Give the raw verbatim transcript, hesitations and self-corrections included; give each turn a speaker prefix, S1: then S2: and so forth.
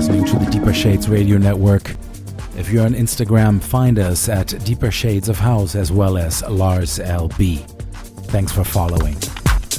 S1: listening to the Deeper Shades Radio Network. If you're on Instagram, find us at Deeper Shades of House as well as Lars L B. Thanks for following.